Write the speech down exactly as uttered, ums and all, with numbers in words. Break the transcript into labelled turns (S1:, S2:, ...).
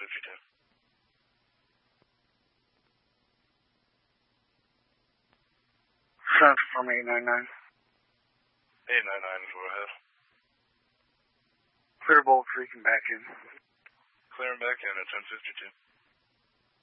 S1: fifty-two.
S2: Central from eight nine nine.
S1: eight nine nine, go ahead.
S2: Clear Bolt Creek and back in.
S1: Clear and back in at ten fifty-two.